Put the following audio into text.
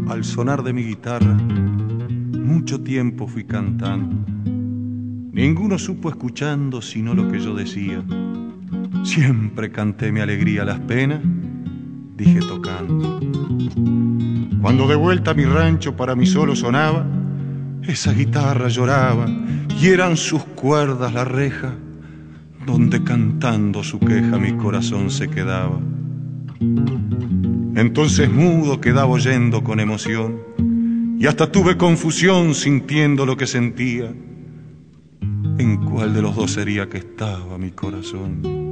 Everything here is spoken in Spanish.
Al sonar de mi guitarra, mucho tiempo fui cantando. Ninguno supo escuchando sino lo que yo decía. Siempre canté mi alegría a las penas, dije tocando. Cuando de vuelta a mi rancho para mí solo sonaba, esa guitarra lloraba y eran sus cuerdas la reja donde cantando su queja mi corazón se quedaba. Entonces mudo quedaba oyendo con emoción y hasta tuve confusión sintiendo lo que sentía. ¿En cuál de los dos sería que estaba mi corazón?